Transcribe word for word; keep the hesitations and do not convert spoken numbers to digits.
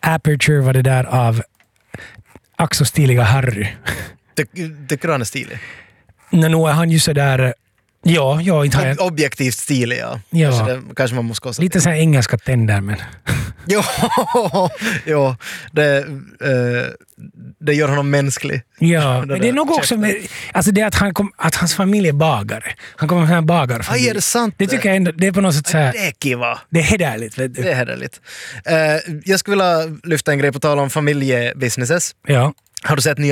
Aperture var det där av också stiliga Harry. Tycker du han är stilig? Men nu är han ju sådär... Ja, ja, inte har jag... Objektivt stilig, ja. Ja. Kanske, det, kanske man måste kosta. Lite så här engelska tänder, men... jo, jo det, eh, det gör honom mänsklig. Ja, men det är nog också med, alltså det att, han kom, att hans familj är bagare. Han kommer från en bagarfamilj. Aj, är det sant? Det tycker jag ändå, det är på något sätt så här... Det är kiva. Det är hederligt, vet du. Det är hederligt. Uh, jag skulle vilja lyfta en grej på tal om familjebusinesses. Ja. Har du sett nya